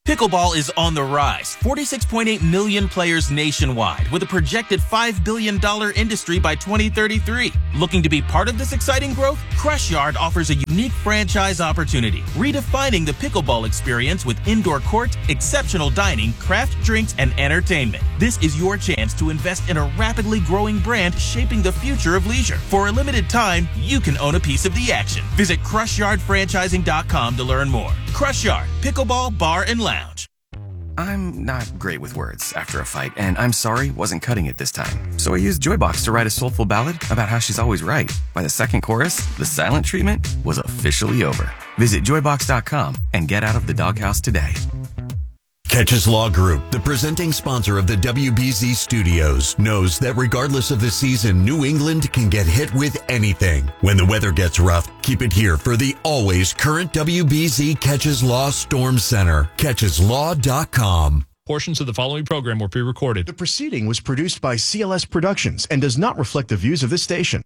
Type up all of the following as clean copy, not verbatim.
Pickleball is on the rise. 46.8 million players nationwide with a projected $5 billion industry by 2033. Looking to be part of this exciting growth? Crush Yard offers a unique franchise opportunity, redefining the pickleball experience with indoor court, exceptional dining, craft drinks, and entertainment. This is your chance to invest in a rapidly growing brand shaping the future of leisure. For a limited time, you can own a piece of the action. Visit CrushYardFranchising.com to learn more. Crush Yard, Pickleball Bar and Lounge. I'm not great with words after a fight, and I'm sorry wasn't cutting it this time. So I used Joybox to write a soulful ballad about how she's always right. By the second chorus, the silent treatment was officially over. Visit Joybox.com and get out of the doghouse today. Catches Law Group, the presenting sponsor of the WBZ Studios, knows that regardless of the season, New England can get hit with anything. When the weather gets rough, keep it here for the always current WBZ Catches Law Storm Center. CatchesLaw.com. Portions of the following program were pre-recorded. The proceeding was produced by CLS Productions and does not reflect the views of this station.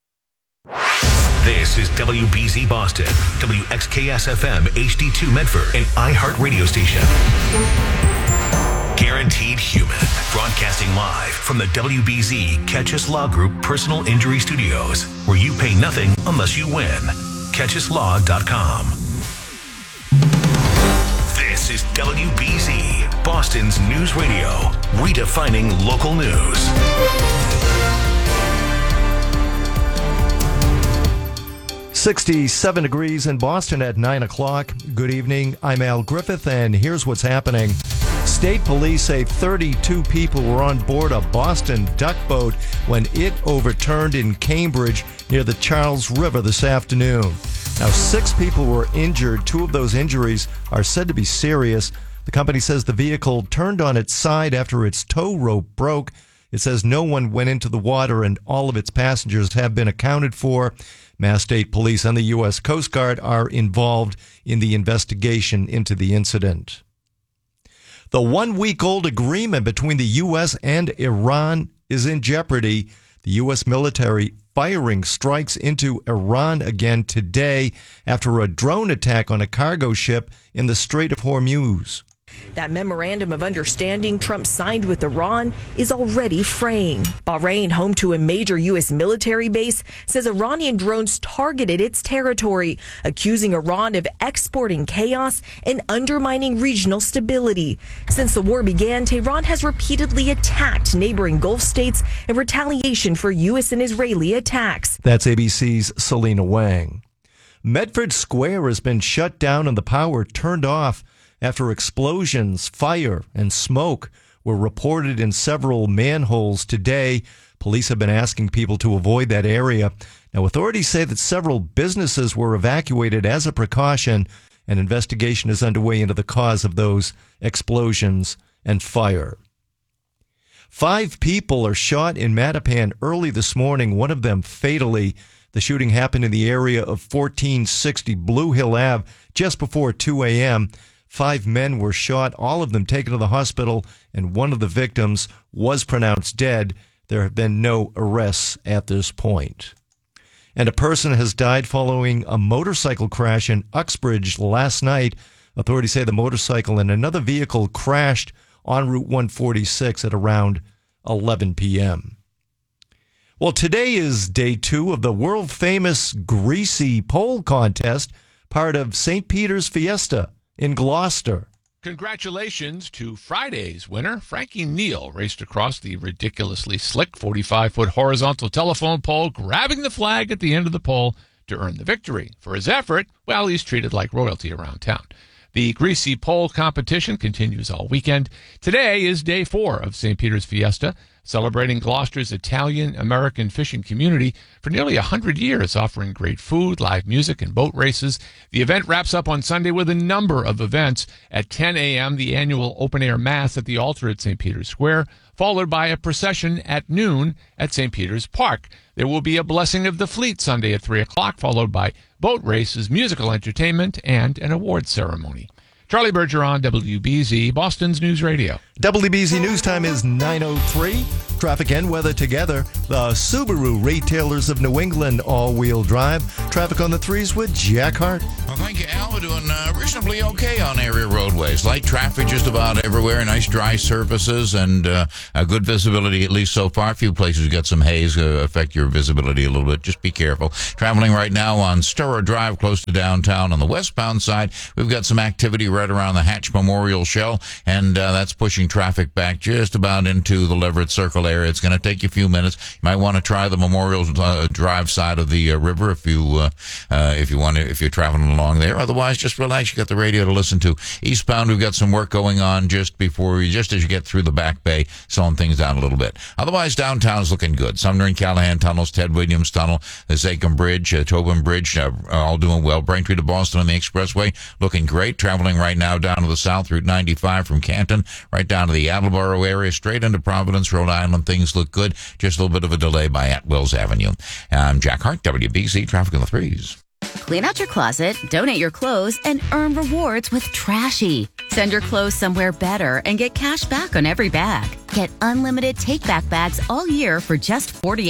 This is WBZ Boston, WXKS-FM HD2 Medford, an iHeart radio station. Guaranteed Human, broadcasting live from the WBZ Catches Law Group Personal Injury Studios, where you pay nothing unless you win. CatchesLaw.com. This is WBZ, Boston's news radio, redefining local news. 67 degrees in Boston at 9 o'clock. Good evening. I'm Al Griffith, and here's what's happening. State police say 32 people were on board a Boston duck boat when it overturned in Cambridge near the Charles River this afternoon. Now, 6 people were injured. 2 of those injuries are said to be serious. The company says the vehicle turned on its side after its tow rope broke. It says no one went into the water and all of its passengers have been accounted for. Mass State Police and the U.S. Coast Guard are involved in the investigation into the incident. The one-week-old agreement between the U.S. and Iran is in jeopardy. The U.S. military firing strikes into Iran again today after a drone attack on a cargo ship in the Strait of Hormuz. That memorandum of understanding Trump signed with Iran is already fraying. Bahrain, home to a major U.S. military base, says Iranian drones targeted its territory, accusing Iran of exporting chaos and undermining regional stability. Since the war began, Tehran has repeatedly attacked neighboring Gulf states in retaliation for U.S. and Israeli attacks. That's ABC's Selena Wang. Medford Square has been shut down and the power turned off after explosions, fire, and smoke were reported in several manholes today. Police have been asking people to avoid that area. Now, authorities say that several businesses were evacuated as a precaution. An investigation is underway into the cause of those explosions and fire. 5 people are shot in Mattapan early this morning, one of them fatally. The shooting happened in the area of 1460 Blue Hill Ave just before 2 a.m., 5 men were shot, all of them taken to the hospital, and one of the victims was pronounced dead. There have been no arrests at this point. And a person has died following a motorcycle crash in Uxbridge last night. Authorities say the motorcycle and another vehicle crashed on Route 146 at around 11 p.m. Well, today is day 2 of the world-famous Greasy Pole Contest, part of St. Peter's Fiesta in Gloucester. Congratulations to Friday's winner. Frankie Neal raced across the ridiculously slick 45-foot horizontal telephone pole, grabbing the flag at the end of the pole to earn the victory. For his effort, well, he's treated like royalty around town. The Greasy Pole competition continues all weekend. Today is day 4 of St. Peter's Fiesta, celebrating Gloucester's Italian-American fishing community for nearly 100 years, offering great food, live music, and boat races. The event wraps up on Sunday with a number of events. At 10 a.m., the annual open-air mass at the altar at St. Peter's Square, followed by a procession at noon at St. Peter's Park. There will be a Blessing of the Fleet Sunday at 3 o'clock, followed by boat races, musical entertainment, and an awards ceremony. Charlie Bergeron, WBZ, Boston's News Radio. WBZ News Time is 9:03. Traffic and weather together. The Subaru Retailers of New England all-wheel drive. Traffic on the 3s with Jack Hart. Well, thank you, Al. We're doing reasonably okay on area roadways. Light traffic just about everywhere. Nice dry surfaces and a good visibility, at least so far. A few places got some haze affect your visibility a little bit. Just be careful. Traveling right now on Sturrow Drive close to downtown on the westbound side. We've got some activity right around the Hatch Memorial Shell, and that's pushing traffic back just about into the Leverett Circle area. It's going to take you a few minutes. You might want to try the Memorial Drive side of the river if you're traveling along there. Otherwise, just relax. You got the radio to listen to. Eastbound, we've got some work going on just as you get through the Back Bay, slowing things down a little bit. Otherwise, downtown's looking good. Sumner and Callahan tunnels, Ted Williams Tunnel, the Zachem Bridge, Tobin Bridge, all doing well. Braintree to Boston on the Expressway, looking great. Traveling right now down to the south, Route 95 from Canton, right down to the Attleboro area, straight into Providence, Rhode Island. Things look good. Just a little bit of a delay by Atwells Avenue. I'm Jack Hart, WBC Traffic on the 3s. Clean out your closet, donate your clothes, and earn rewards with Trashy. Send your clothes somewhere better and get cash back on every bag. Get unlimited take-back bags all year for just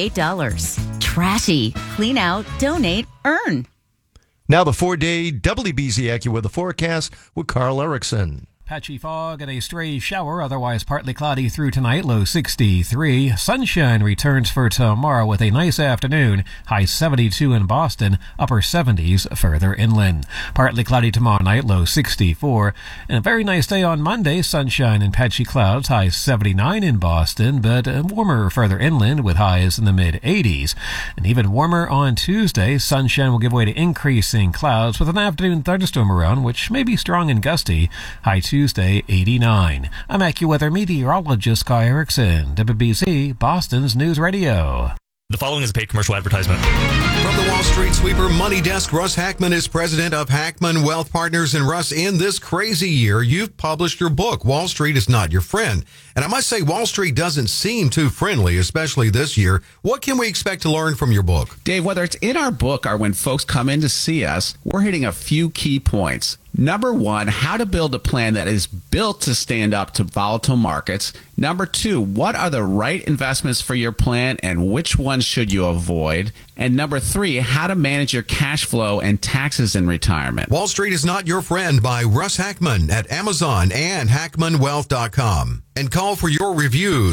$48. Trashy. Clean out, donate, earn. Now the 4-day WBZ AccuWeather forecast with Carl Erickson. Patchy fog and a stray shower, otherwise partly cloudy through tonight, low 63. Sunshine returns for tomorrow with a nice afternoon, high 72 in Boston, upper 70s further inland. Partly cloudy tomorrow night, low 64. And a very nice day on Monday, sunshine and patchy clouds, high 79 in Boston, but warmer further inland with highs in the mid-80s. And even warmer on Tuesday, sunshine will give way to increasing clouds with an afternoon thunderstorm around, which may be strong and gusty, high Tuesday, 89. I'm AccuWeather meteorologist Kai Erickson, WBZ, Boston's News Radio. The following is a paid commercial advertisement. From the Wall Street Sweeper Money Desk, Russ Hackman is president of Hackman Wealth Partners. And Russ, in this crazy year, you've published your book, Wall Street is Not Your Friend. And I must say, Wall Street doesn't seem too friendly, especially this year. What can we expect to learn from your book? Dave, whether it's in our book or when folks come in to see us, we're hitting a few key points. Number one, how to build a plan that is built to stand up to volatile markets. Number two, what are the right investments for your plan and which ones should you avoid? And number three, how to manage your cash flow and taxes in retirement. Wall Street is Not Your Friend by Russ Hackman at Amazon and HackmanWealth.com. And call for your review,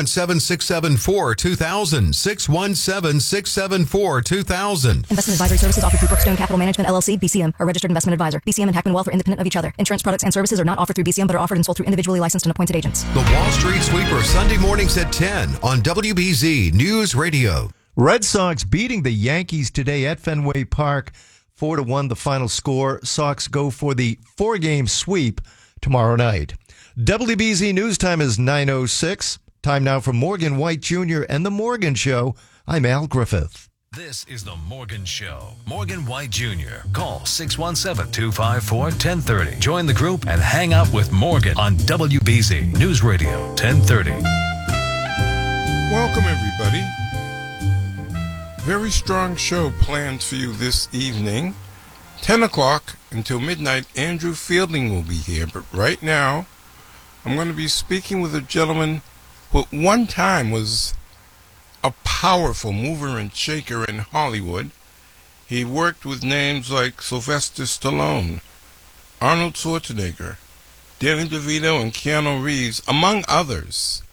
617-674-2000, 617-674-2000. Investment advisory services offered through Brookstone Capital Management, LLC, BCM, a registered investment advisor. BCM and Hackman Wealth are independent of each other. Insurance products and services are not offered through BCM, but are offered and sold through individually licensed and appointed agents. The Wall Street Sweeper, Sunday mornings at 10 on WBZ News Radio. Red Sox beating the Yankees today at Fenway Park, 4-1 the final score. Sox go for the 4-game sweep tomorrow night. WBZ News Time is 9:06. Time now for Morgan White Jr. and The Morgan Show. I'm Al Griffith. This is The Morgan Show. Morgan White Jr. Call 617-254-1030. Join the group and hang out with Morgan on WBZ News Radio 1030. Welcome, everybody. Very strong show planned for you this evening. 10 o'clock until midnight, Andrew Fielding will be here. But right now, I'm going to be speaking with a gentleman who at one time was a powerful mover and shaker in Hollywood. He worked with names like Sylvester Stallone, Arnold Schwarzenegger, Danny DeVito, and Keanu Reeves, among others.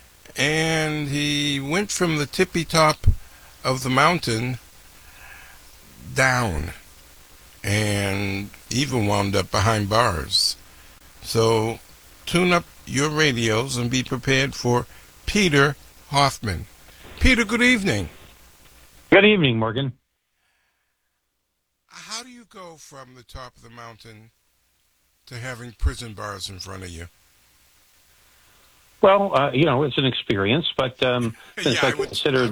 And he went from the tippy top of the mountain down and even wound up behind bars. So tune up your radios and be prepared for Peter Hoffman. Peter, good evening. Good evening, Morgan. How do you go from the top of the mountain to having prison bars in front of you? Well, it's an experience, but since I consider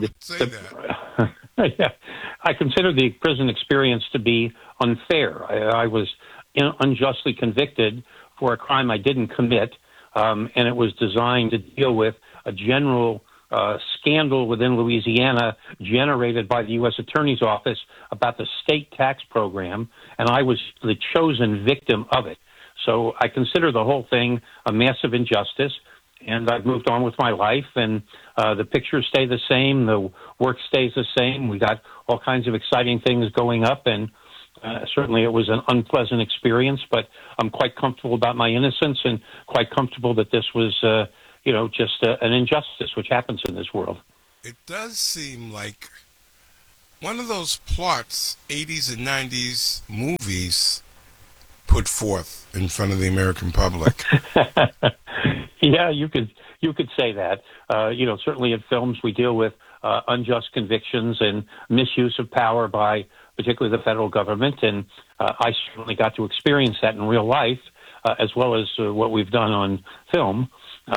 I consider the prison experience to be unfair. I was unjustly convicted for a crime I didn't commit, and it was designed to deal with a general scandal within Louisiana generated by the U.S. Attorney's Office about the state tax program, and I was the chosen victim of it. So I consider the whole thing a massive injustice. and I've moved on with my life, and the pictures stay the same, the work stays the same. We got all kinds of exciting things going up, and certainly it was an unpleasant experience, but I'm quite comfortable about my innocence and quite comfortable that this was, just an injustice which happens in this world. It does seem like one of those plots 80s and 90s movies put forth in front of the American public. Yeah, you could say that. Certainly in films we deal with unjust convictions and misuse of power by particularly the federal government, and I certainly got to experience that in real life as well as what we've done on film.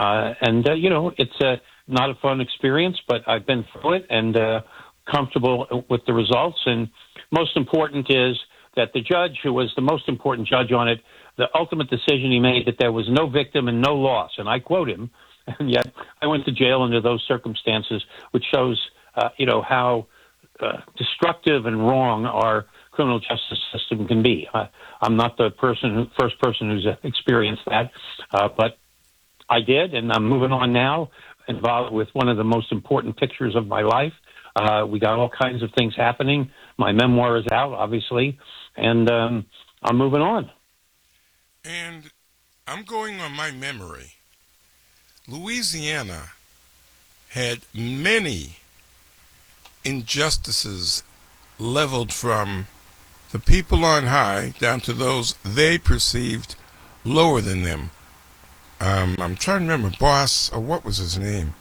It's not a fun experience, but I've been through it and comfortable with the results. And most important is that the judge, who was the most important judge on it, the ultimate decision he made that there was no victim and no loss. And I quote him, and yet I went to jail under those circumstances, which shows, how destructive and wrong our criminal justice system can be. I'm not the first person who's experienced that, but I did, and I'm moving on now, involved with one of the most important pictures of my life. We got all kinds of things happening. My memoir is out, obviously, and I'm moving on. And I'm going on my memory. Louisiana had many injustices leveled from the people on high down to those they perceived lower than them. I'm trying to remember, Boss, or what was his name?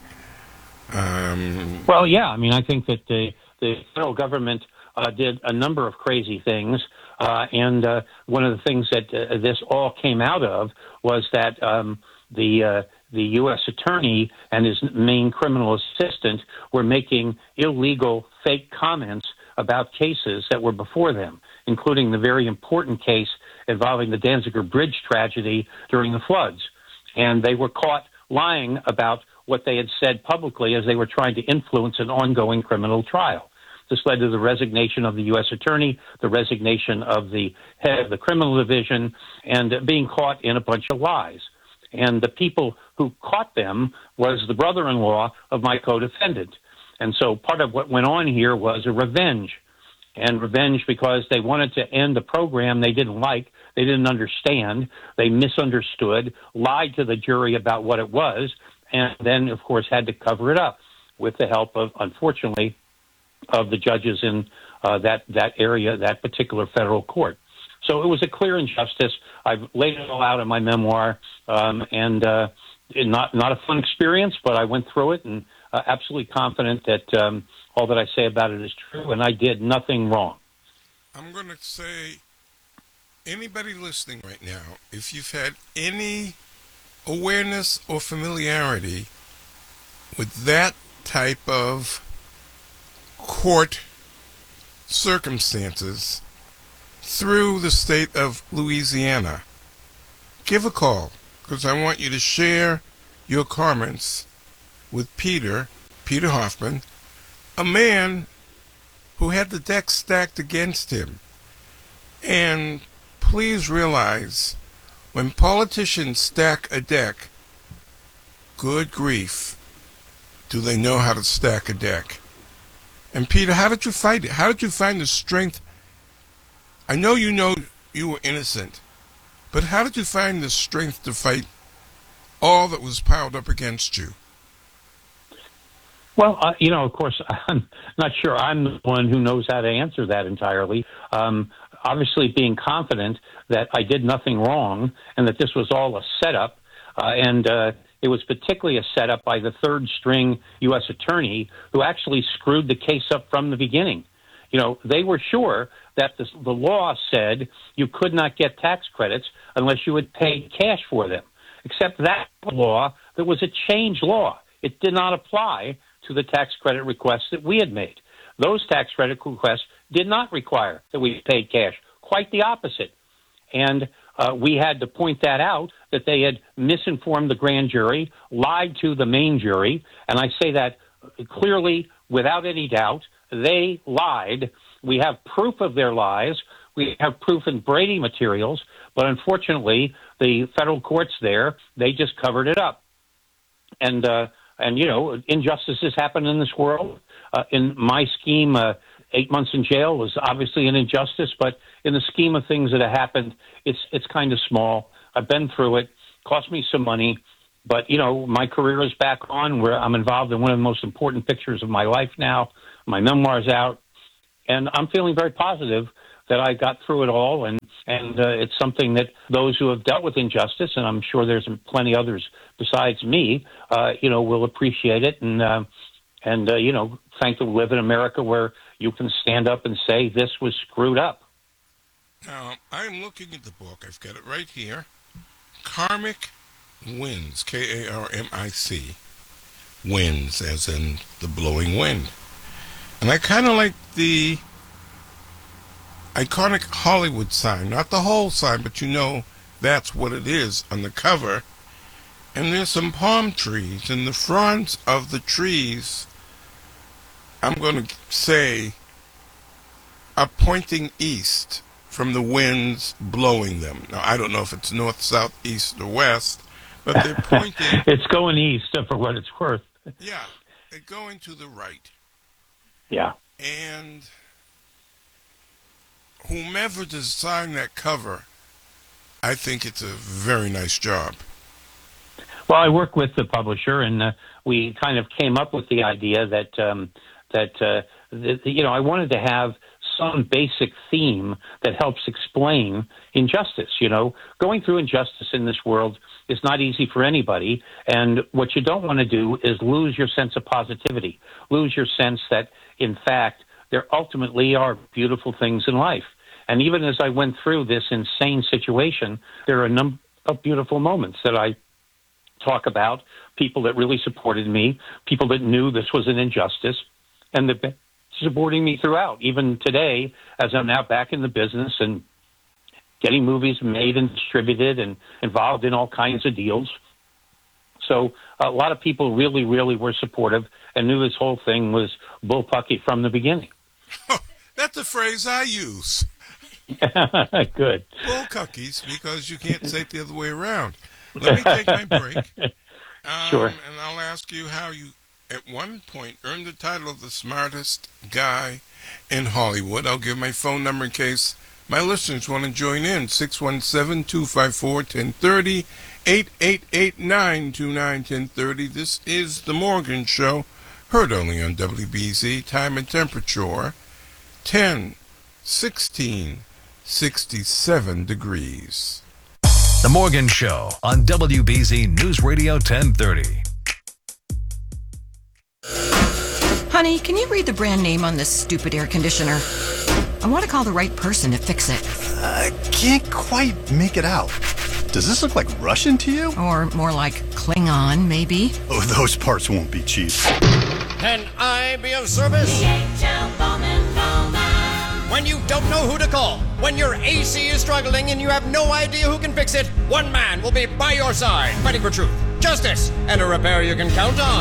Well, yeah, I think that the federal government did a number of crazy things, and one of the things that this all came out of was that the U.S. attorney and his main criminal assistant were making illegal, fake comments about cases that were before them, including the very important case involving the Danziger Bridge tragedy during the floods. And they were caught lying about what they had said publicly as they were trying to influence an ongoing criminal trial. This led to the resignation of the U.S. attorney, the resignation of the head of the criminal division, and being caught in a bunch of lies. And the people who caught them was the brother-in-law of my co-defendant. And so part of what went on here was a revenge. And revenge because they wanted to end a program they didn't like, they didn't understand, they misunderstood, lied to the jury about what it was, and then, of course, had to cover it up with the help of, unfortunately, of the judges in that area, that particular federal court. So it was a clear injustice. I've laid it all out in my memoir, and not a fun experience, but I went through it and absolutely confident that all that I say about it is true, and I did nothing wrong. I'm going to say, anybody listening right now, if you've had any awareness or familiarity with that type of court circumstances through the state of Louisiana, give a call, because I want you to share your comments with Peter Hoffman, a man who had the deck stacked against him. And please realize, when politicians stack a deck, good grief, do they know how to stack a deck. And Peter, how did you fight it? How did you find the strength? I know you were innocent, but how did you find the strength to fight all that was piled up against you? Well, of course, I'm not sure I'm the one who knows how to answer that entirely. Obviously, being confident that I did nothing wrong and that this was all a setup, and it was particularly a setup by the third-string U.S. attorney who actually screwed the case up from the beginning. They were sure that the law said you could not get tax credits unless you had paid cash for them, except that law, there was a change law. It did not apply to the tax credit requests that we had made. Those tax credit requests did not require that we paid cash. Quite the opposite. And we had to point that out, that they had misinformed the grand jury, lied to the main jury, and I say that clearly, without any doubt. They lied. We have proof of their lies. We have proof in Brady materials, but unfortunately, the federal courts there, they just covered it up. And injustices happen in this world. In my scheme, 8 months in jail was obviously an injustice, but in the scheme of things that have happened, it's kind of small. I've been through it. Cost me some money, but my career is back on, where I'm involved in one of the most important pictures of my life now. My memoir's out, and I'm feeling very positive that I got through it all, and it's something that those who have dealt with injustice, and I'm sure there's plenty others besides me, will appreciate it, and thankfully live in America where you can stand up and say this was screwed up. Now, I'm looking at the book. I've got it right here. Karmic Winds, K-A-R-M-I-C, winds, as in the blowing wind. And I kind of like the iconic Hollywood sign, not the whole sign, but that's what it is on the cover. And there's some palm trees, and the fronds of the trees, I'm going to say, are pointing east from the winds blowing them. Now, I don't know if it's north, south, east, or west, but they're pointing. It's going east, for what it's worth. Yeah, they're going to the right. Yeah. And whomever designed that cover, I think it's a very nice job. Well, I work with the publisher, and we kind of came up with the idea that I wanted to have some basic theme that helps explain injustice. Going through injustice in this world is not easy for anybody, and what you don't want to do is lose your sense of positivity, lose your sense that, in fact, there ultimately are beautiful things in life. And even as I went through this insane situation, there are a number of beautiful moments that I talk about, people that really supported me, people that knew this was an injustice, and that supporting me throughout. Even today, as I'm now back in the business and getting movies made and distributed and involved in all kinds of deals. So a lot of people really, really were supportive and knew this whole thing was bullpucky from the beginning. That's a phrase I use. Good. Bullcuckies, because you can't say it the other way around. Let me take my break. Sure. And I'll ask you how you, at one point, earned the title of the smartest guy in Hollywood. I'll give my phone number in case my listeners want to join in. 617-254-1030, 888-929-1030. This is The Morgan Show, heard only on WBZ. Time and temperature, 67 degrees. The Morgan Show on WBZ News Radio 1030. Honey, can you read the brand name on this stupid air conditioner? I want to call the right person to fix it. I can't quite make it out. Does this look like Russian to you? Or more like Klingon, maybe? Oh, those parts won't be cheap. Can I be of service? When you don't know who to call, when your AC is struggling and you have no idea who can fix it, one man will be by your side, fighting for truth, justice, and a repair you can count on.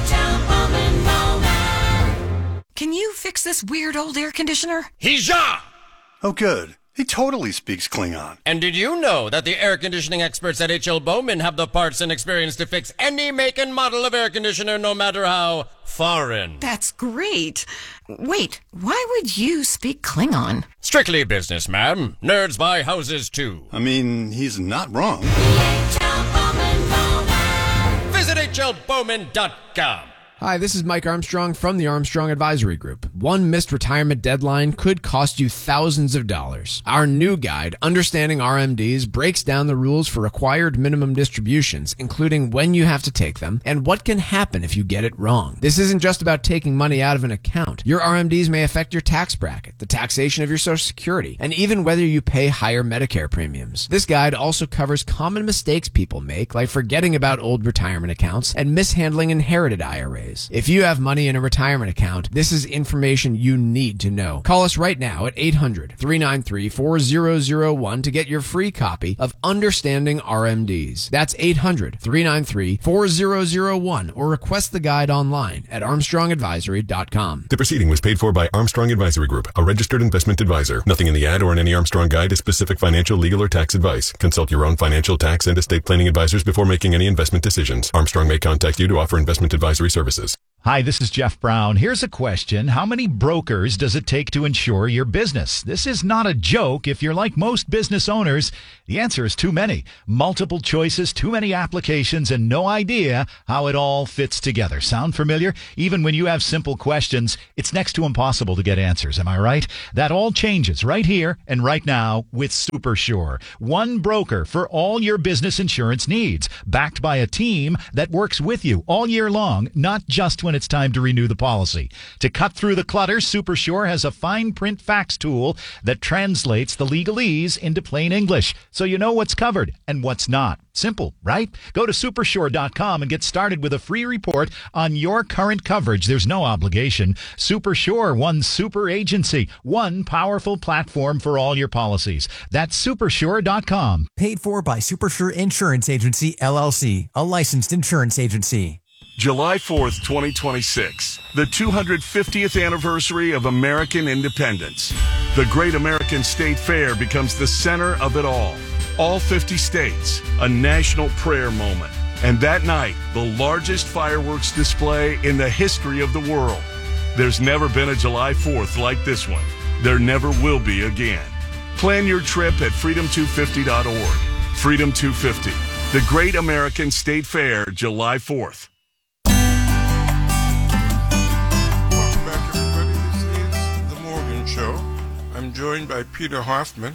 Can you fix this weird old air conditioner? Hija! Oh, good. He totally speaks Klingon. And did you know that the air conditioning experts at H.L. Bowman have the parts and experience to fix any make and model of air conditioner, no matter how foreign? That's great. Wait, why would you speak Klingon? Strictly business, ma'am. Nerds buy houses, too. I mean, he's not wrong. Visit hlbowman.com. Hi, this is Mike Armstrong from the Armstrong Advisory Group. One missed retirement deadline could cost you thousands of dollars. Our new guide, Understanding RMDs, breaks down the rules for required minimum distributions, including when you have to take them and what can happen if you get it wrong. This isn't just about taking money out of an account. Your RMDs may affect your tax bracket, the taxation of your Social Security, and even whether you pay higher Medicare premiums. This guide also covers common mistakes people make, like forgetting about old retirement accounts and mishandling inherited IRAs. ways. If you have money in a retirement account, this is information you need to know. Call us right now at 800-393-4001 to get your free copy of Understanding RMDs. That's 800-393-4001 or request the guide online at armstrongadvisory.com. The proceeding was paid for by Armstrong Advisory Group, a registered investment advisor. Nothing in the ad or in any Armstrong guide is specific financial, legal, or tax advice. Consult your own financial, tax, and estate planning advisors before making any investment decisions. Armstrong may contact you to offer investment advisory services. Hi, this is Jeff Brown. Here's a question. How many brokers does it take to insure your business? This is not a joke. If you're like most business owners, the answer is too many. Multiple choices, too many applications, and no idea how it all fits together. Sound familiar? Even when you have simple questions, it's next to impossible to get answers. Am I right? That all changes right here and right now with SuperSure. One broker for all your business insurance needs, backed by a team that works with you all year long, not just when it's time to renew the policy. To cut through the clutter, SuperSure has a fine print fax tool that translates the legalese into plain English, so you know what's covered and what's not. Simple, right? Go to supersure.com and get started with a free report on your current coverage. There's no obligation. SuperSure, one super agency, one powerful platform for all your policies. That's supersure.com. Paid for by SuperSure Insurance Agency, LLC, a licensed insurance agency. July 4th, 2026, the 250th anniversary of American independence. The Great American State Fair becomes the center of it all. All 50 states, a national prayer moment. And that night, the largest fireworks display in the history of the world. There's never been a July 4th like this one. There never will be again. Plan your trip at freedom250.org. Freedom 250, the Great American State Fair, July 4th. Show. I'm joined by Peter Hoffman.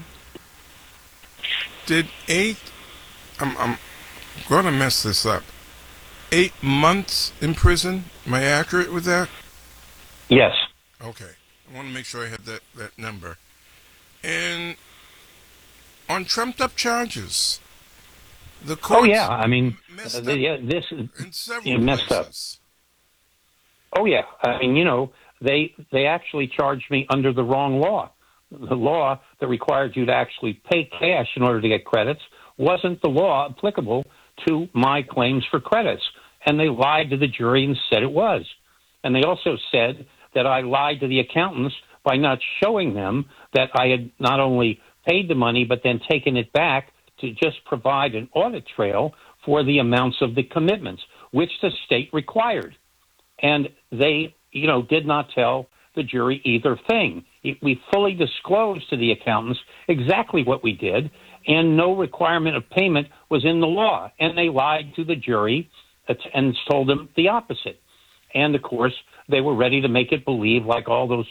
I'm going to mess this up. 8 months in prison? Am I accurate with that? Yes. Okay. I want to make sure I had that number. And on trumped up charges. The courts this is messed up. Oh yeah. I mean, they actually charged me under the wrong law. The law that required you to actually pay cash in order to get credits wasn't the law applicable to my claims for credits. And they lied to the jury and said it was. And they also said that I lied to the accountants by not showing them that I had not only paid the money but then taken it back to just provide an audit trail for the amounts of the commitments, which the state required. And they did not tell the jury either thing. We fully disclosed to the accountants exactly what we did, and no requirement of payment was in the law. And they lied to the jury and told them the opposite. And, of course, they were ready to make it believe like all those,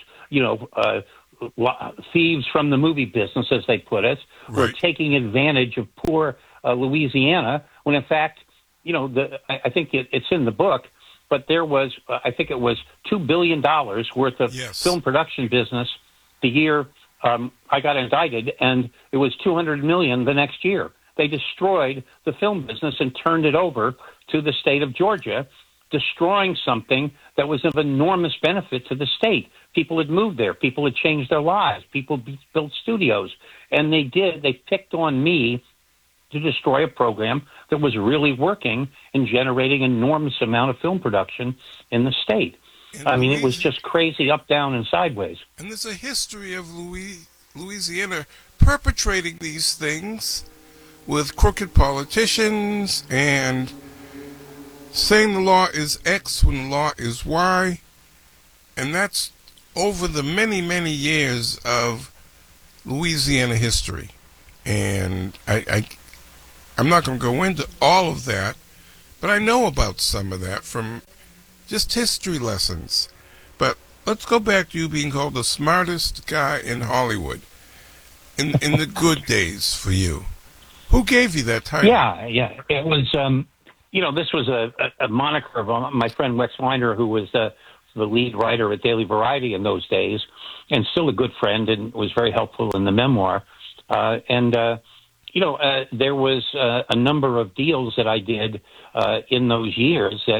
thieves from the movie business, as they put it, were taking advantage of poor Louisiana, when, in fact, I think it's in the book, but there was, I think it was $2 billion worth of film production business the year I got indicted, and it was $200 million the next year. They destroyed the film business and turned it over to the state of Georgia, destroying something that was of enormous benefit to the state. People had moved there. People had changed their lives. People built studios. And they picked on me to destroy a program that was really working and generating an enormous amount of film production in the state. It was just crazy up, down, and sideways. And there's a history of Louisiana perpetrating these things with crooked politicians and saying the law is X when the law is Y. And that's over the many, many years of Louisiana history. And I'm not going to go into all of that, but I know about some of that from just history lessons. But let's go back to you being called the smartest guy in Hollywood in the good days for you. Who gave you that title? Yeah. It was, this was a moniker of my friend Wex Weiner, who was the lead writer at Daily Variety in those days, and still a good friend, and was very helpful in the memoir. There was a number of deals that I did in those years that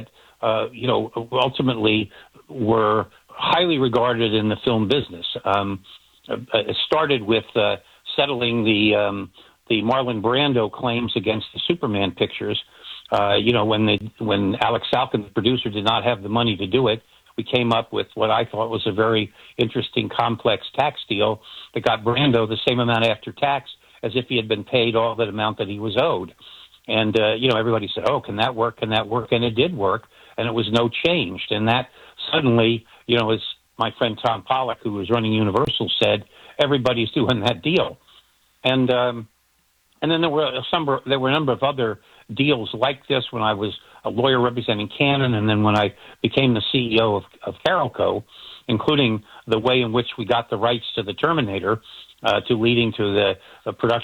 ultimately were highly regarded in the film business. It started with settling the Marlon Brando claims against the Superman pictures. When Alex Salkin, the producer, did not have the money to do it, we came up with what I thought was a very interesting, complex tax deal that got Brando the same amount after tax as if he had been paid all that amount that he was owed. And, everybody said, oh, can that work? Can that work? And it did work, and it was no changed. And that suddenly, as my friend Tom Pollack, who was running Universal, said, everybody's doing that deal. And then there were a number of other deals like this when I was a lawyer representing Canon, and then when I became the CEO of Carolco, including the way in which we got the rights to the Terminator, to leading to the production